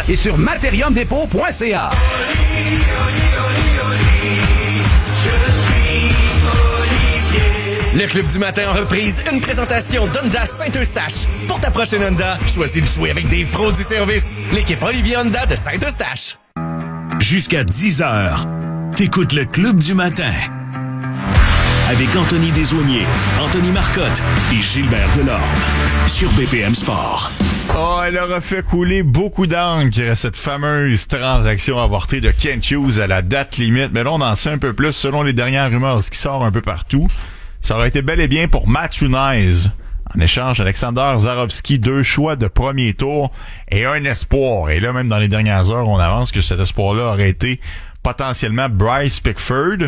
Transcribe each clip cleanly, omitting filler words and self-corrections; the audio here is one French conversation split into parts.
et sur materiumdepot.ca. Le Club du matin en reprise, une présentation d'Honda Saint-Eustache. Pour ta prochaine Honda, choisis de jouer avec des pros du service. L'équipe Olivier Honda de Saint-Eustache. Jusqu'à 10h, t'écoutes le Club du matin. Avec Anthony Desaulniers, Anthony Marcotte et Gilbert Delorme. Sur BPM Sport. Oh, elle aura fait couler beaucoup d'encre, cette fameuse transaction avortée de Kent Hughes à la date limite. Mais là, on en sait un peu plus selon les dernières rumeurs qui sortent un peu partout. Ça aurait été bel et bien pour Matthew Knies. En échange, Alexander Zarovski, 2 choix de premier tour et un espoir. Et là, même dans les dernières heures, on avance que cet espoir-là aurait été potentiellement Bryce Pickford.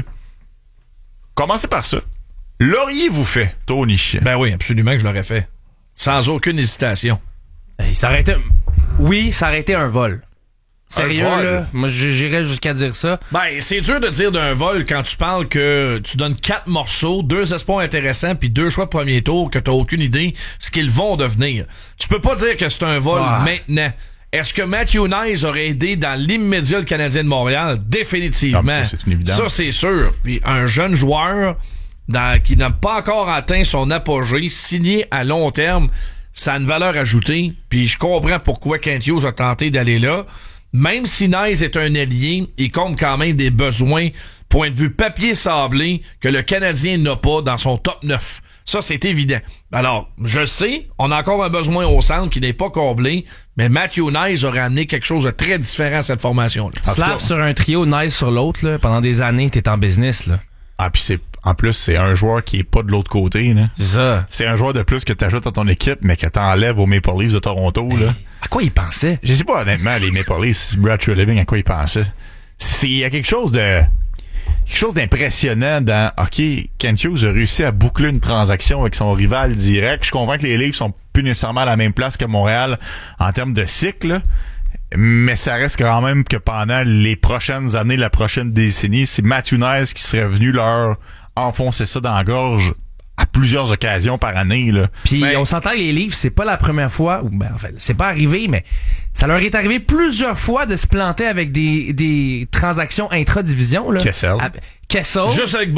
Commencez par ça. L'auriez-vous fait, Tony? Ben oui, absolument que je l'aurais fait. Sans aucune hésitation. Ça aurait été... Oui, ça aurait été un vol. Sérieux, vol? là? Moi, j'irais jusqu'à dire ça. Ben, c'est dur de dire d'un vol quand tu parles que tu donnes 4 morceaux, 2 espoirs intéressants, puis 2 choix de premier tour, que t'as aucune idée ce qu'ils vont devenir. Tu peux pas dire que c'est un vol maintenant. Est-ce que Matthew Knies aurait aidé dans l'immédiat le Canadien de Montréal? Définitivement. Non, ça, c'est une évidence. Ça, c'est sûr. Puis un jeune joueur qui n'a pas encore atteint son apogée, signé à long terme, ça a une valeur ajoutée. Puis je comprends pourquoi Kent Hughes a tenté d'aller là. Même si Knies est un ailier, il compte quand même des besoins, point de vue papier sablé, que le Canadien n'a pas dans son top 9. Ça, c'est évident. Alors, je sais, on a encore un besoin au centre qui n'est pas comblé, mais Matthew Knies aurait amené quelque chose de très différent à cette formation-là. Slap sur un trio, Knies sur l'autre, là, pendant des années, t'es en business, là. Ah, puis en plus, c'est un joueur qui est pas de l'autre côté, là. C'est ça. C'est un joueur de plus que t'ajoutes à ton équipe, mais que t'enlèves aux Maple Leafs de Toronto, là. À quoi il pensait? Je sais pas, honnêtement, les Maple Leafs, Brad Treliving, à quoi il pensait. Il y a quelque chose d'impressionnant dans, OK, Kent Hughes a réussi à boucler une transaction avec son rival direct. Je comprends que les Leafs sont plus nécessairement à la même place que Montréal en termes de cycle, mais ça reste quand même que pendant les prochaines années, la prochaine décennie, c'est Matthew Knies qui serait venu leur enfoncer ça dans la gorge à plusieurs occasions par année, là. Puis on s'entend que les Leafs, c'est pas la première fois, ou ben en fait, c'est pas arrivé, mais ça leur est arrivé plusieurs fois de se planter avec des transactions intra-division, là. Kessel.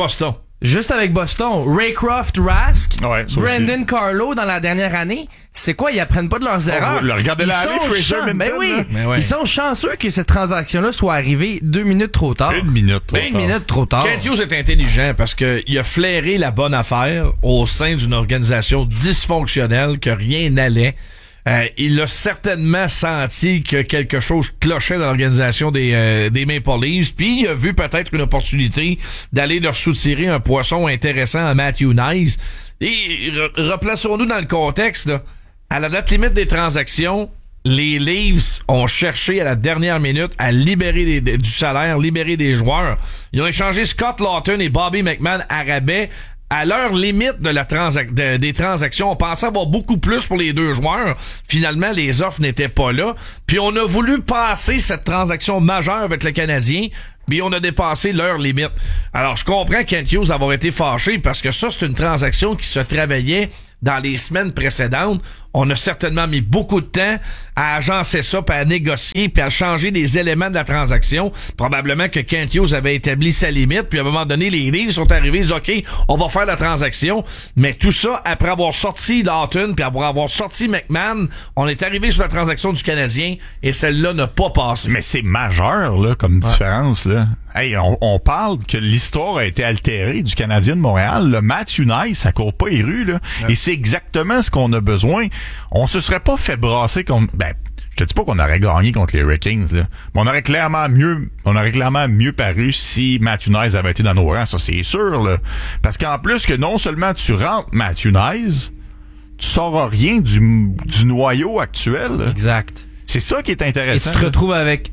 Juste avec Boston. Raycroft, Rask, Brandon Carlo dans la dernière année. C'est quoi? Ils apprennent pas de leurs erreurs. Regardez-la aller, Fraser Minton. Mais oui. Ils sont chanceux que cette transaction-là soit arrivée 2 minutes trop tard. Une minute trop tard. Kent Hughes est intelligent parce qu'il a flairé la bonne affaire au sein d'une organisation dysfonctionnelle que rien n'allait. Il a certainement senti que quelque chose clochait dans l'organisation des Maple Leafs, puis il a vu peut-être une opportunité d'aller leur soutirer un poisson intéressant à Matthew Knies. Et replaçons-nous dans le contexte, là. À la date limite des transactions, les Leafs ont cherché à la dernière minute à libérer du salaire, libérer des joueurs. Ils ont échangé Scott Lawton et Bobby McMann à rabais. À l'heure limite de des transactions, on pensait avoir beaucoup plus pour les 2 joueurs. Finalement, les offres n'étaient pas là. Puis on a voulu passer cette transaction majeure avec le Canadien, mais on a dépassé l'heure limite. Alors, je comprends Kent Hughes avoir été fâché parce que ça, c'est une transaction qui se travaillait dans les semaines précédentes. On a certainement mis beaucoup de temps à agencer ça, puis à négocier, puis à changer les éléments de la transaction. Probablement que Kent Hughes avait établi sa limite, puis à un moment donné, les Leafs sont arrivés, ils disent « OK, on va faire la transaction ». Mais tout ça, après avoir sorti Lawton, puis après avoir sorti McMahon, on est arrivé sur la transaction du Canadien, et celle-là n'a pas passé. Mais c'est majeur, là, comme différence, là. Hey, on parle que l'histoire a été altérée du Canadien de Montréal. Le Matthew Knies, ça court pas les rues, là. Ouais. Et c'est exactement ce qu'on a besoin. On se serait pas fait brasser contre... je te dis pas qu'on aurait gagné contre les Hurricanes, là. Mais on aurait clairement mieux paru si Matthew Knies avait été dans nos rangs. Ça, c'est sûr, là. Parce qu'en plus que non seulement tu rentres Matthew Knies, tu sauras rien du noyau actuel, là. Exact. C'est ça qui est intéressant. Et tu te retrouves avec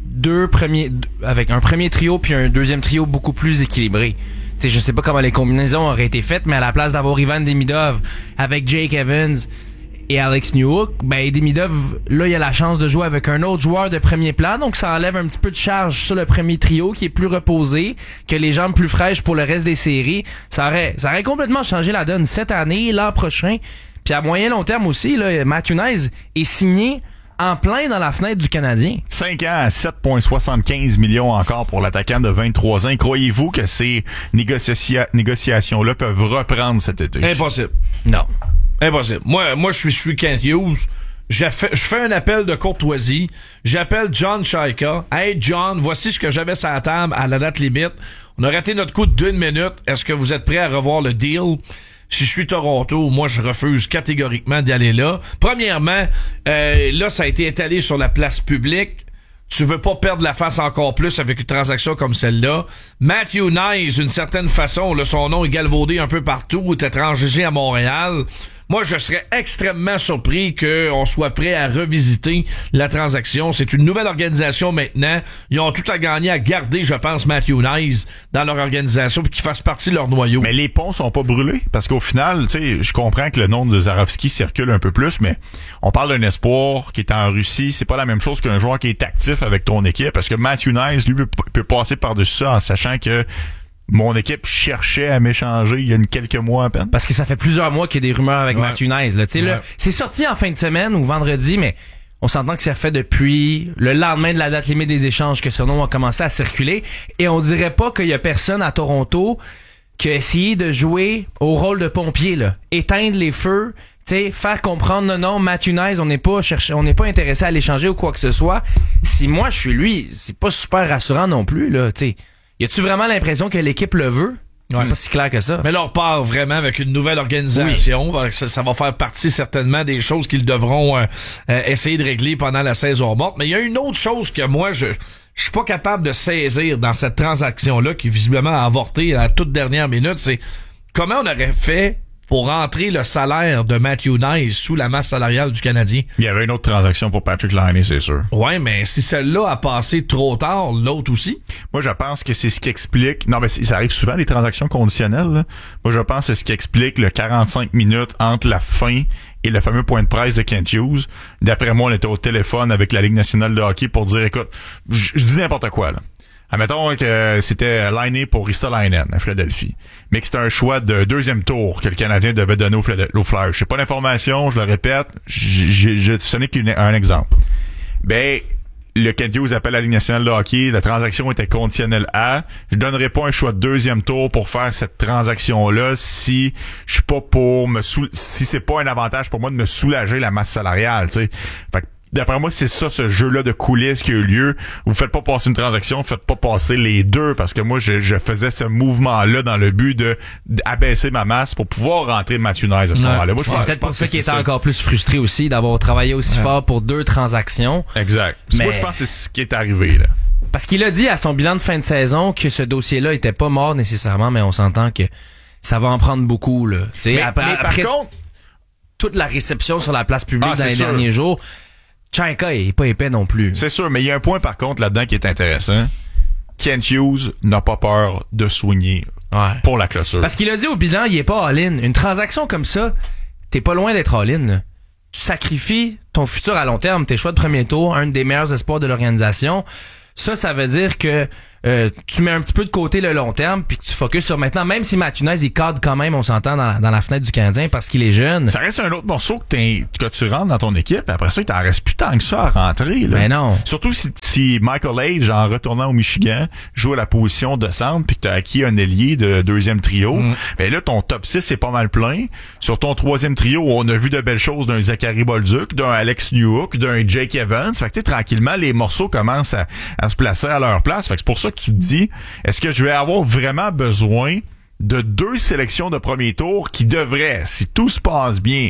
avec un premier trio puis un deuxième trio beaucoup plus équilibré. T'sais, je sais pas comment les combinaisons auraient été faites, mais à la place d'avoir Ivan Demidov avec Jake Evans et Alex Newhook, Demidov, là, il a la chance de jouer avec un autre joueur de premier plan, donc ça enlève un petit peu de charge sur le premier trio qui est plus reposé, que les jambes plus fraîches pour le reste des séries. Ça aurait complètement changé la donne cette année, l'an prochain. Puis à moyen long terme aussi, là, Matthew Knies est signé en plein dans la fenêtre du Canadien. 5 ans à 7,75 millions encore pour l'attaquant de 23 ans. Croyez-vous que ces négociations-là peuvent reprendre cet été? Impossible. Non. Impossible. Moi, je suis Kent Hughes. Je fais un appel de courtoisie. J'appelle John Chaika. Hey, John, voici ce que j'avais sur la table à la date limite. On a raté notre coup d'1 minute. Est-ce que vous êtes prêts à revoir le deal? Si je suis Toronto, moi, je refuse catégoriquement d'y aller là. Premièrement, là, ça a été étalé sur la place publique. Tu veux pas perdre la face encore plus avec une transaction comme celle-là. Matthew Knies, d'une certaine façon, là, son nom est galvaudé un peu partout, est étranger à Montréal. Moi, je serais extrêmement surpris qu'on soit prêt à revisiter la transaction. C'est une nouvelle organisation maintenant. Ils ont tout à gagner à garder, je pense, Matthew Knies dans leur organisation puis qu'il fasse partie de leur noyau. Mais les ponts sont pas brûlés parce qu'au final, tu sais, je comprends que le nom de Zarovski circule un peu plus, mais on parle d'un espoir qui est en Russie. C'est pas la même chose qu'un joueur qui est actif avec ton équipe parce que Matthew Knies, lui, peut passer par-dessus ça en sachant que mon équipe cherchait à m'échanger il y a quelques mois à peine. Parce que ça fait plusieurs mois qu'il y a des rumeurs avec Matthew Knies. Là. Là, c'est sorti en fin de semaine ou vendredi, mais on s'entend que ça fait depuis le lendemain de la date limite des échanges que ce nom a commencé à circuler. Et on dirait pas qu'il y a personne à Toronto qui a essayé de jouer au rôle de pompier, là. Éteindre les feux, t'sais, faire comprendre non, Matthew Knies, on n'est pas intéressé à l'échanger ou quoi que ce soit. Si moi je suis lui, c'est pas super rassurant non plus, là, t'sais. Y a-tu vraiment l'impression que l'équipe le veut? C'est pas si clair que ça. Mais là, on part vraiment avec une nouvelle organisation. Oui. Ça va faire partie certainement des choses qu'ils devront essayer de régler pendant la saison morte. Mais il y a une autre chose que moi, je suis pas capable de saisir dans cette transaction-là, qui visiblement a avorté à la toute dernière minute. C'est comment on aurait fait pour rentrer le salaire de Matthew Knies sous la masse salariale du Canadien. Il y avait une autre transaction pour Patrick Laine, c'est sûr. Ouais, mais si celle-là a passé trop tard, l'autre aussi. Moi, je pense que c'est ce qui explique... Non, mais ça arrive souvent, les transactions conditionnelles. Là. Moi, je pense que c'est ce qui explique le 45 minutes entre la fin et le fameux point de presse de Kent Hughes. D'après moi, on était au téléphone avec la Ligue nationale de hockey pour dire, écoute, je dis n'importe quoi, là. Admettons que c'était Laine pour Ristolainen à Philadelphie, mais que c'était un choix de deuxième tour que le Canadien devait donner aux Flyers. Je sais pas l'information, je le répète, ce n'est qu'un exemple. Ben, le Kent Hughes appelle la Ligue nationale de hockey, la transaction était conditionnelle à, je donnerai pas un choix de deuxième tour pour faire cette transaction-là si je suis pas pour si c'est pas un avantage pour moi de me soulager la masse salariale, tu sais. Fait que, d'après moi, c'est ça, ce jeu-là de coulisses qui a eu lieu. Vous faites pas passer une transaction, vous faites pas passer les deux, parce que moi, je faisais ce mouvement-là dans le but d'abaisser ma masse pour pouvoir rentrer Matthew Knies à ce moment-là. Moi, c'est peut-être pour ça qu'il était encore plus frustré aussi d'avoir travaillé aussi fort pour 2 transactions. Exact. Mais moi, je pense que c'est ce qui est arrivé, là. Parce qu'il a dit à son bilan de fin de saison que ce dossier-là était pas mort nécessairement, mais on s'entend que ça va en prendre beaucoup, là. Mais après par contre, toute la réception sur la place publique dans les derniers jours, Chaika est pas épais non plus. C'est sûr, mais il y a un point par contre là-dedans qui est intéressant. Kent Hughes n'a pas peur de soigner pour la clôture. Parce qu'il a dit au bilan, il est pas all-in. Une transaction comme ça, t'es pas loin d'être all-in. Là. Tu sacrifies ton futur à long terme, tes choix de premier tour, un des meilleurs espoirs de l'organisation. Ça veut dire que tu mets un petit peu de côté le long terme puis que tu focuses sur maintenant, même si Matthew Knies, il cadre quand même, on s'entend, dans la fenêtre du Canadien parce qu'il est jeune. Ça reste un autre morceau que tu rentres dans ton équipe. Après ça, il t'en reste plus tant que ça à rentrer. Là. Mais non. Surtout si Michael Age, en retournant au Michigan, joue à la position de centre puis que t'as acquis un ailier de deuxième trio, ben là, ton top 6 est pas mal plein. Sur ton troisième trio, on a vu de belles choses d'un Zachary Bolduc, d'un Alex Newhook, d'un Jake Evans. Fait que tu sais, tranquillement, les morceaux commencent à se placer à leur place. Fait que c'est pour ça que tu te dis, est-ce que je vais avoir vraiment besoin de 2 sélections de premier tour qui devraient, si tout se passe bien,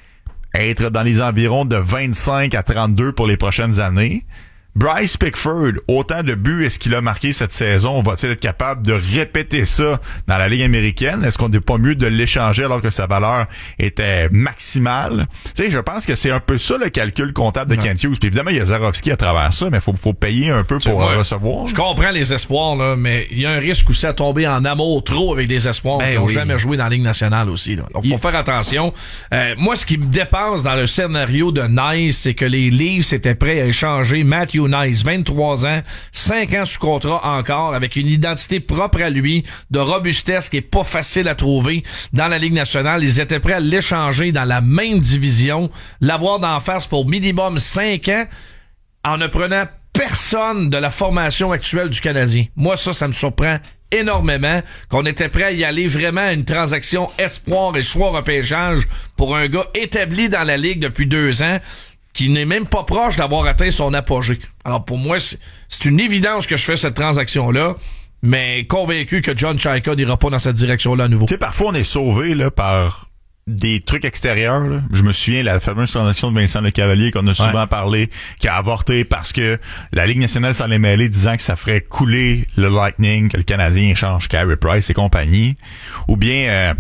être dans les environs de 25 à 32 pour les prochaines années? Bryce Pickford, autant de buts est-ce qu'il a marqué cette saison? Va-t-il être capable de répéter ça dans la Ligue américaine? Est-ce qu'on n'est pas mieux de l'échanger alors que sa valeur était maximale? Tu sais, je pense que c'est un peu ça le calcul comptable de Kent Hughes. Puis évidemment, il y a Zarovski à travers ça, mais faut payer un peu pour recevoir. Je comprends les espoirs, là, mais il y a un risque aussi à tomber en amour trop avec des espoirs qui n'ont jamais joué dans la Ligue nationale aussi. Là. Donc, faut faire attention. Moi, ce qui me dépasse dans le scénario de Nice, c'est que les Leafs étaient prêts à échanger Matthew Matthew Nice, 23 ans, 5 ans sous contrat encore, avec une identité propre à lui, de robustesse qui est pas facile à trouver dans la Ligue nationale. Ils étaient prêts à l'échanger dans la même division, l'avoir d'en face pour minimum 5 ans, en ne prenant personne de la formation actuelle du Canadien. Moi, ça me surprend énormément qu'on était prêt à y aller vraiment à une transaction espoir et choix repêchage pour un gars établi dans la Ligue depuis 2 ans qui n'est même pas proche d'avoir atteint son apogée. Alors pour moi, c'est une évidence que je fais cette transaction-là, mais convaincu que John Chayka n'ira pas dans cette direction-là à nouveau. Tu sais, parfois on est sauvé là par des trucs extérieurs, là. Je me souviens la fameuse transaction de Vincent Lecavalier qu'on a souvent parlé, qui a avorté parce que la Ligue nationale s'en est mêlée disant que ça ferait couler le Lightning, que le Canadien échange Carey Price et compagnie. Ou bien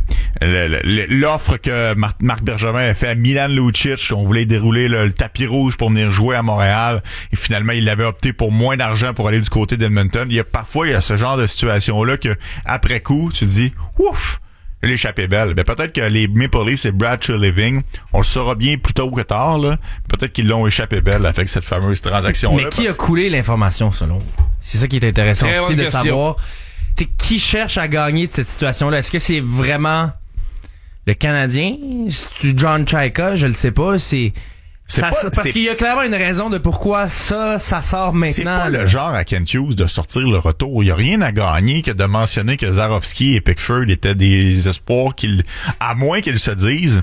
l'offre que Marc Bergevin a fait à Milan Lucic, on voulait dérouler le tapis rouge pour venir jouer à Montréal, et finalement il avait opté pour moins d'argent pour aller du côté d'Edmonton. Il y a ce genre de situation-là que après coup, tu te dis ouf! L'échappée belle. Ben, peut-être que les Maple Leafs et Brad Treliving, on le saura bien plus tôt que tard, là. Peut-être qu'ils l'ont échappé belle avec cette fameuse transaction-là. Mais qui a coulé l'information, selon vous? C'est ça qui est intéressant Très aussi de question. savoir. T'sais, qui cherche à gagner de cette situation-là? Est-ce que c'est vraiment le Canadien? C'est-tu John Chayka? Je le sais pas. Parce qu'il y a clairement une raison de pourquoi ça sort maintenant. C'est pas le genre à Kent Hughes de sortir le retour. Il y a rien à gagner que de mentionner que Zarovski et Pickford étaient des espoirs à moins qu'ils se disent,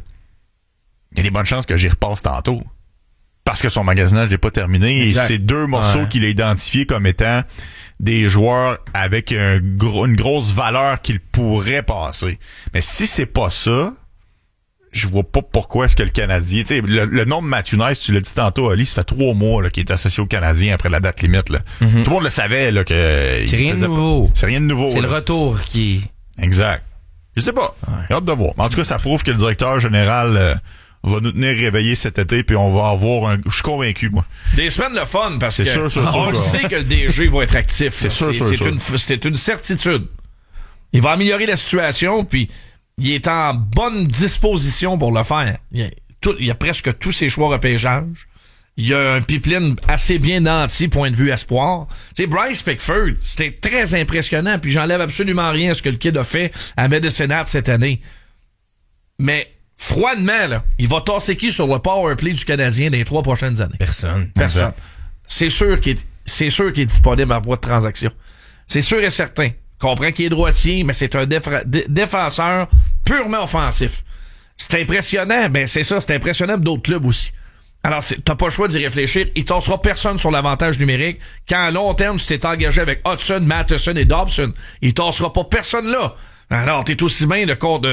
il y a des bonnes chances que j'y repasse tantôt. Parce que son magasinage n'est pas terminé. Exact. Et c'est 2 morceaux qu'il a identifiés comme étant des joueurs avec une grosse valeur qu'il pourrait passer. Mais si c'est pas ça, je vois pas pourquoi est-ce que le Canadien... Tu sais, le nom de Matthew Nice, tu l'as dit tantôt, Ali, ça fait 3 mois là, qu'il est associé au Canadien après la date limite. Là. Mm-hmm. Tout le monde le savait. Là, que c'est rien de nouveau. C'est rien de nouveau. C'est là. Le retour qui... Exact. Je sais pas. J'ai hâte de voir. Mais en tout cas, ça prouve que le directeur général va nous tenir réveillés cet été, puis on va avoir je suis convaincu, moi. Des semaines de fun, parce c'est que sûr, on le sait que le DG va être actif. C'est sûr. C'est une certitude. Il va améliorer la situation, puis il est en bonne disposition pour le faire. Il y a presque tous ses choix repêchage. Il y a un pipeline assez bien nanti, point de vue espoir. Tu sais, Bryce Pickford, c'était très impressionnant, puis j'enlève absolument rien à ce que le kid a fait à Medicine Hat cette année. Mais froidement, là, il va tasser qui sur le power play du Canadien dans les 3 prochaines années? Personne. C'est sûr qu'il est disponible en voie de transaction. C'est sûr et certain. Comprends qu'il est droitier, mais c'est un défenseur purement offensif. C'est impressionnant, ben c'est ça, c'est impressionnant pour d'autres clubs aussi. Alors, t'as pas le choix d'y réfléchir. Il tassera personne sur l'avantage numérique. Quand à long terme, tu t'es engagé avec Hudson, Matheson et Dobson, il tassera pas personne là. Alors, t'es aussi bien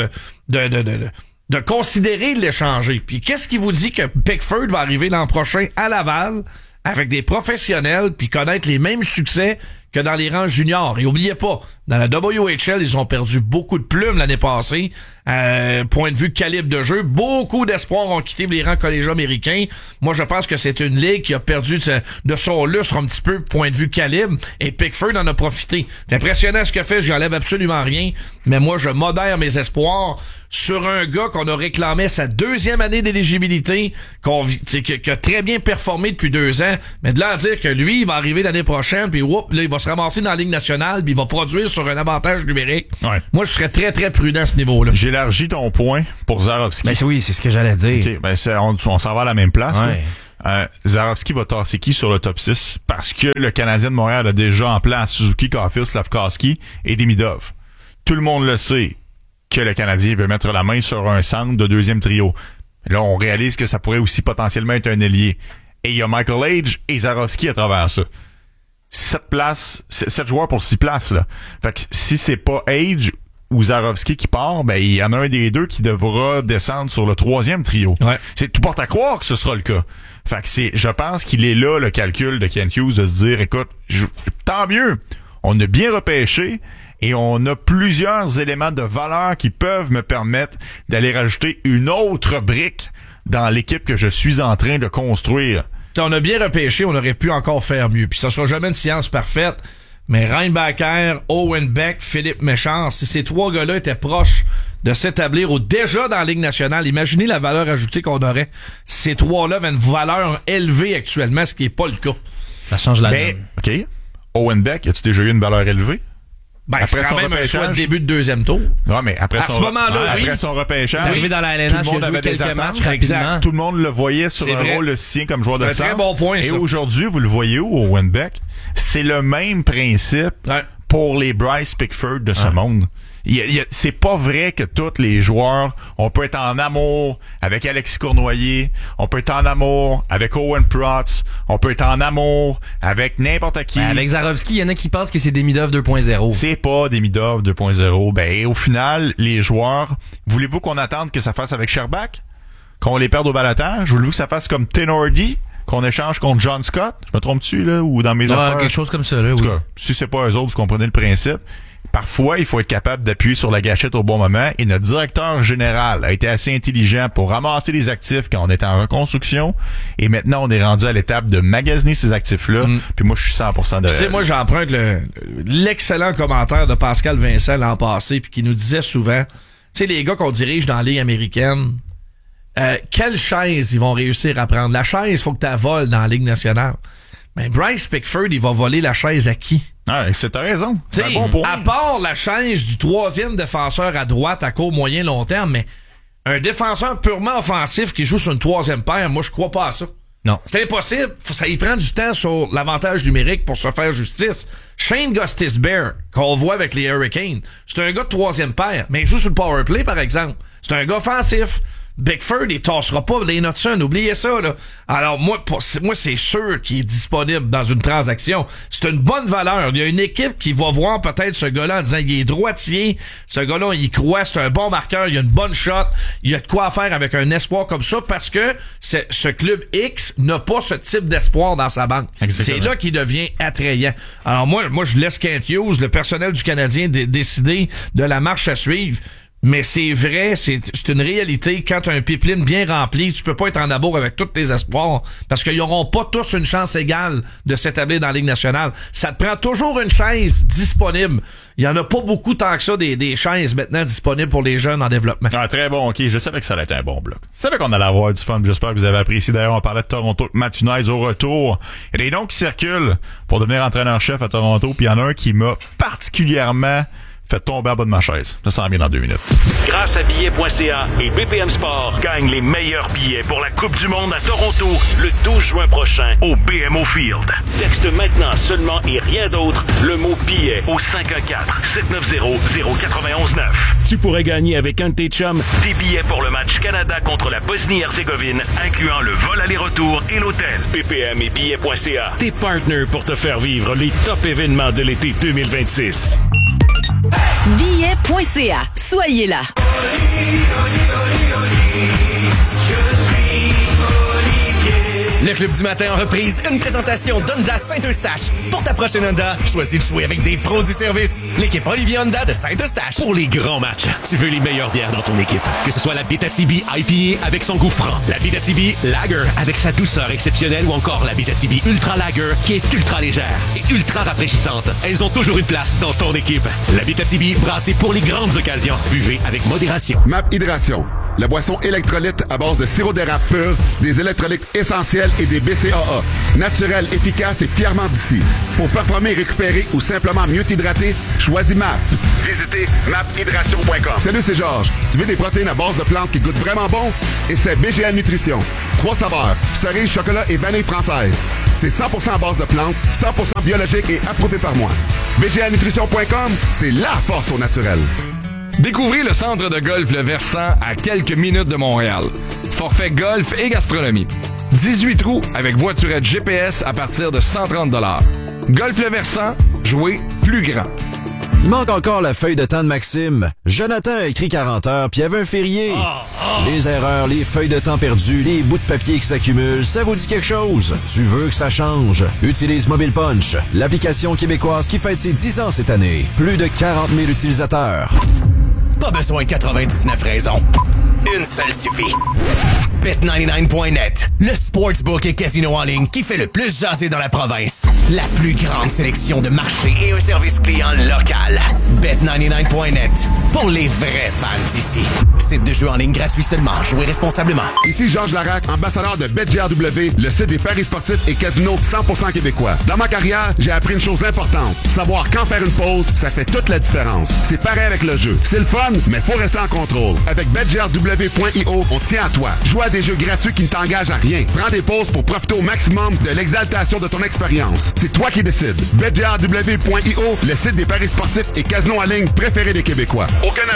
de considérer de l'échanger. Puis qu'est-ce qui vous dit que Pickford va arriver l'an prochain à Laval avec des professionnels puis connaître les mêmes succès que dans les rangs juniors? Et oubliez pas, dans la WHL, ils ont perdu beaucoup de plumes l'année passée. Point de vue calibre de jeu, beaucoup d'espoirs ont quitté les rangs collégiaux américains. Moi, je pense que c'est une ligue qui a perdu de son lustre un petit peu, point de vue calibre, et Pickford en a profité. C'est impressionnant ce qu'il a fait, j'y enlève absolument rien, mais moi, je modère mes espoirs sur un gars qu'on a réclamé sa 2e année d'éligibilité, qui a très bien performé depuis 2 ans, mais de là à dire que lui, il va arriver l'année prochaine, puis là, il va se ramasser dans la Ligue nationale, puis il va produire sur un avantage numérique. Ouais. Moi, je serais très, très prudent à ce niveau-là. J'élargis ton point pour Zarovski. Ben oui, c'est ce que j'allais dire. Okay, ben on s'en va à la même place. Ouais. Zarovski va tasser qui sur le top 6? Parce que le Canadien de Montréal a déjà en plan Suzuki, Caulfield, Slafkovsky et Demidov. Tout le monde le sait que le Canadien veut mettre la main sur un centre de 2e trio. Là, on réalise que ça pourrait aussi potentiellement être un ailier. Et il y a Michael Age et Zarovski à travers ça. 7 joueurs pour 6 places, là. Fait que si c'est pas Age ou Zarovski qui part, ben, il y en a un des deux qui devra descendre sur le 3e trio. Ouais. Tout porte à croire que ce sera le cas. Fait que je pense qu'il est là, le calcul de Kent Hughes, de se dire, écoute, tant mieux. On a bien repêché et on a plusieurs éléments de valeur qui peuvent me permettre d'aller rajouter une autre brique dans l'équipe que je suis en train de construire. On a bien repêché, on aurait pu encore faire mieux. Puis ça sera jamais une science parfaite. Mais Reinbacher, Owen Beck, Philippe Méchant, si ces 3 gars-là étaient proches de s'établir ou déjà dans la Ligue nationale, imaginez la valeur ajoutée qu'on aurait. Ces 3-là avaient une valeur élevée actuellement, ce qui est pas le cas. Ça change la Mais, donne. OK. Owen Beck, as-tu déjà eu une valeur élevée? Ben, c'est quand même un choix de début de deuxième tour. Non, mais après son repêchage, T'es arrivé dans la LNH, il a joué quelques matchs rapidement. Tout le monde le voyait sur un rôle de sien comme joueur de centre. C'est un très bon point, Et ça. aujourd'hui, vous le voyez où, Owen Beck? C'est le même principe pour les Bryce Pickford de ce monde. C'est pas vrai que tous les joueurs, on peut être en amour avec Alexis Cournoyer, on peut être en amour avec Owen Protz, on peut être en amour avec n'importe qui. Ben, avec Zarovski, il y en a qui pensent que c'est des Midov 2.0. C'est pas des Midov 2.0. Ben, au final, les joueurs, voulez-vous qu'on attende que ça fasse avec Sherbak? Qu'on les perde au balotage? Voulez-vous que ça fasse comme Tenordi? Qu'on échange contre John Scott? Je me trompe-tu, là? Ou dans mes affaires? Quelque chose comme ça, là, En tout oui. cas, si c'est pas eux autres, vous comprenez le principe. Parfois, il faut être capable d'appuyer sur la gâchette au bon moment et notre directeur général a été assez intelligent pour ramasser les actifs quand on était en reconstruction et maintenant on est rendu à l'étape de magasiner ces actifs-là puis moi je suis 100% de... Tu sais, moi j'emprunte l'excellent commentaire de Pascal Vincent l'an passé puis qui nous disait souvent, tu sais, les gars qu'on dirige dans la Ligue américaine, quelle chaise ils vont réussir à prendre? La chaise, faut que tu la voles dans la Ligue nationale. Mais Bryce Pickford, il va voler la chaise à qui? Ah, t'as raison. C'est un bon point. À part la chaise du troisième défenseur à droite à court, moyen, long terme, mais un défenseur purement offensif qui joue sur une troisième paire, moi, je crois pas à ça. Non. C'est impossible. Ça y prend du temps sur l'avantage numérique pour se faire justice. Shane Gostisbehere, qu'on voit avec les Hurricanes, c'est un gars de troisième paire, mais il joue sur le power play, par exemple. C'est un gars offensif. Bickford, il tassera pas les Hudson, oubliez ça, là. Alors, moi, c'est sûr qu'il est disponible dans une transaction. C'est une bonne valeur. Il y a une équipe qui va voir peut-être ce gars-là en disant, il est droitier, ce gars-là, il croit, c'est un bon marqueur, il a une bonne shot, il y a de quoi faire avec un espoir comme ça parce que ce club X n'a pas ce type d'espoir dans sa banque. Exactement. C'est là qu'il devient attrayant. Alors, moi, je laisse Kent Hughes, le personnel du Canadien, décider de la marche à suivre. Mais c'est vrai, c'est une réalité. Quand tu as un pipeline bien rempli, tu peux pas être en amour avec tous tes espoirs parce qu'ils n'auront pas tous une chance égale de s'établir dans la Ligue nationale. Ça te prend toujours une chaise disponible. Il y en a pas beaucoup tant que ça des chaises maintenant disponibles pour les jeunes en développement. Ah, très bon, ok. Je savais que ça allait être un bon bloc. Je savais qu'on allait avoir du fun. J'espère que vous avez apprécié. D'ailleurs, on parlait de Toronto, Matthew Knies au retour. Il y a des noms qui circulent pour devenir entraîneur-chef à Toronto. Puis il y en a un qui m'a particulièrement fait tomber en bas de ma chaise. Ça s'en vient dans 2 minutes. Grâce à billets.ca et BPM Sport, gagne les meilleurs billets pour la Coupe du Monde à Toronto le 12 juin prochain au BMO Field. Texte maintenant seulement et rien d'autre le mot billet au 514-790-0919. Tu pourrais gagner avec un de tes chums des billets pour le match Canada contre la Bosnie-Herzégovine, incluant le vol aller-retour et l'hôtel. BPM et billets.ca, tes partners pour te faire vivre les top événements de l'été 2026. Billets.ca. Soyez là. Le Club du matin en reprise, une présentation d'Honda Saint-Eustache. Pour ta prochaine Honda, choisis de jouer avec des pros du service. L'équipe Olivier Honda de Saint-Eustache. Pour les grands matchs, tu veux les meilleures bières dans ton équipe. Que ce soit la Abitibi IPA avec son goût franc, la Abitibi Lager avec sa douceur exceptionnelle ou encore la Abitibi Ultra Lager qui est ultra légère et ultra rafraîchissante. Elles ont toujours une place dans ton équipe. La Abitibi brassée pour les grandes occasions. Buvez avec modération. MAP Hydration, la boisson électrolyte à base de sirop d'érable pur, des électrolytes essentiels et des BCAA. Naturel, efficace et fièrement d'ici. Pour performer et récupérer ou simplement mieux t'hydrater, choisis MAP. Visitez maphydration.com. Salut, c'est Georges. Tu veux des protéines à base de plantes qui goûtent vraiment bon? Et c'est BGL Nutrition. 3 saveurs, cerise, chocolat et vanille française. C'est 100% à base de plantes, 100% biologique et approuvé par moi. BGLnutrition.com, c'est la force au naturel. Découvrez le centre de golf Le Versant à quelques minutes de Montréal. Forfait golf et gastronomie. 18 trous avec voiturette GPS à partir de 130 $. Golf Le Versant, jouez plus grand. Il manque encore la feuille de temps de Maxime. Jonathan a écrit 40 heures, puis il y avait un férié. Les erreurs, les feuilles de temps perdues, les bouts de papier qui s'accumulent, ça vous dit quelque chose? Tu veux que ça change? Utilise Mobile Punch, l'application québécoise qui fête ses 10 ans cette année. Plus de 40 000 utilisateurs. Pas besoin de 99 raisons. Une seule suffit. Bet99.net, le sportsbook et casino en ligne qui fait le plus jaser dans la province. La plus grande sélection de marchés et un service client local. Bet99.net, pour les vrais fans d'ici. Site de jeu en ligne gratuit seulement. Jouez responsablement. Ici Georges Larac, ambassadeur de BetGRW, le site des paris sportifs et casinos 100% québécois. Dans ma carrière, j'ai appris une chose importante. Savoir quand faire une pause, ça fait toute la différence. C'est pareil avec le jeu. C'est le fun, mais faut rester en contrôle. Avec BetGRW.io, on tient à toi. Joue à des jeux gratuits qui ne t'engagent à rien. Prends des pauses pour profiter au maximum de l'exaltation de ton expérience. C'est toi qui décides. BetGRW.io, le site des paris sportifs et casinos en ligne préférés des Québécois. Au Canada.